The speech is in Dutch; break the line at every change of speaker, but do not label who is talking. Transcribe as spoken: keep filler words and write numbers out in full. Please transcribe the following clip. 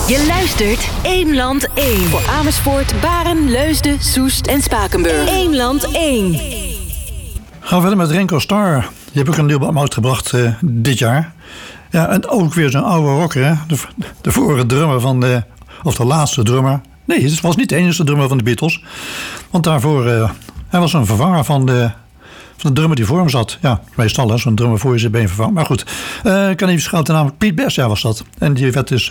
Je luistert Eemland één. Voor Amersfoort, Baren, Leusden, Soest en Spakenburg. Eemland één.
Gaan we verder met Ringo Starr. Die heb ik een nieuw album uitgebracht uh, dit jaar. Ja, en ook weer zo'n oude rocker, hè? De, de vorige drummer van de... Of de laatste drummer. Nee, het was niet de enige drummer van de Beatles. Want daarvoor... Uh, hij was een vervanger van de... Van de drummer die voor hem zat. Ja, meestal hè, zo'n drummer voor je zit ben je vervangen. Maar goed, uh, ik kan even schuilen, namelijk Pete Best, ja, was dat. En die werd dus